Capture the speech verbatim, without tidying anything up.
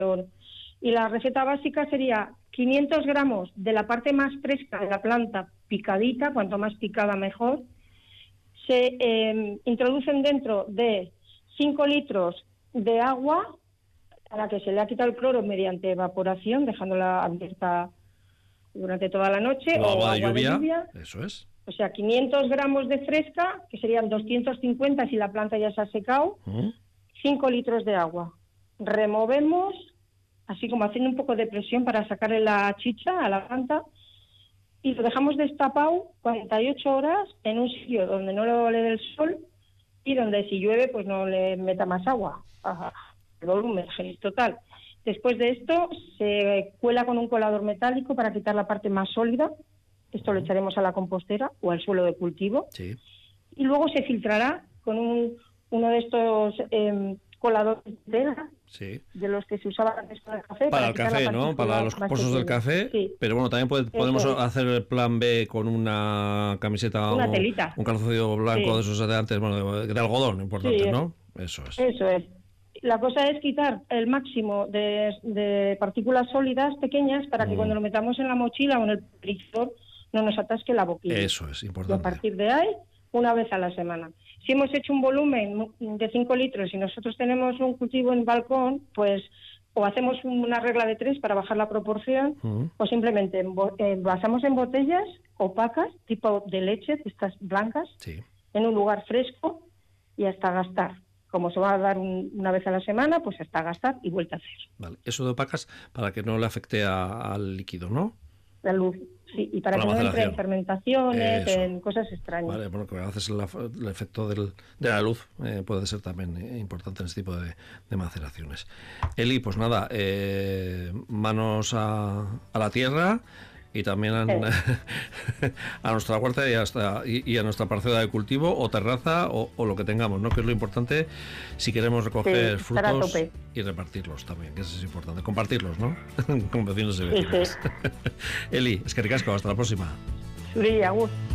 Y la receta básica sería quinientos gramos de la parte más fresca de la planta picadita, cuanto más picada mejor. Se eh, introducen dentro de cinco litros de agua a la que se le ha quitado el cloro mediante evaporación, dejándola abierta durante toda la noche. O, o agua, de, agua lluvia, de lluvia. Eso es. O sea, quinientos gramos de fresca, que serían doscientos cincuenta si la planta ya se ha secado, uh-huh. cinco litros de agua. Removemos, así como haciendo un poco de presión para sacarle la chicha a la planta, y lo dejamos destapado cuarenta y ocho horas en un sitio donde no le dé el sol y donde si llueve pues no le meta más agua. Ajá. El volumen total. Después de esto se cuela con un colador metálico para quitar la parte más sólida. Esto lo echaremos a la compostera o al suelo de cultivo. Sí. Y luego se filtrará con un, uno de estos eh, coladores de tela, sí. de los que se usaban antes para el café. Para, para el café, ¿no? Para los pozos del café. Sí. Pero bueno, también puede, podemos es. hacer el plan B con una camiseta una o telita. un calzoncillo blanco sí. de esos de antes, bueno, de, de algodón, importante, sí, ¿no? Eso es. Eso es. La cosa es quitar el máximo de, de partículas sólidas pequeñas para que mm. cuando lo metamos en la mochila o en el refrigerador no nos atasque la boquilla. Eso es importante. Y a partir de ahí, una vez a la semana. Si hemos hecho un volumen de cinco litros y nosotros tenemos un cultivo en balcón, pues o hacemos una regla de tres para bajar la proporción, uh-huh. o simplemente envasamos en botellas opacas, tipo de leche, de estas blancas, sí. en un lugar fresco y hasta gastar. Como se va a dar un, una vez a la semana, pues hasta gastar y vuelta a hacer. Vale, eso de opacas para que no le afecte a, al líquido, ¿no? La luz, sí, y para, para que no entre en fermentaciones, eso. En cosas extrañas. Vale, bueno, que a veces el, el efecto del, de la luz eh, puede ser también eh, importante en este tipo de, de maceraciones. Eli, pues nada, eh, manos a, a la tierra y también a, sí. a nuestra huerta y, hasta, y, y a nuestra parcela de cultivo o terraza o, o lo que tengamos, ¿no? Que es lo importante si queremos recoger sí, frutos y repartirlos también, que eso es importante, compartirlos, ¿no? Con vecinos y vecinas. Sí, sí. Eli, es que ricasco, hasta la próxima. Sí, a gusto.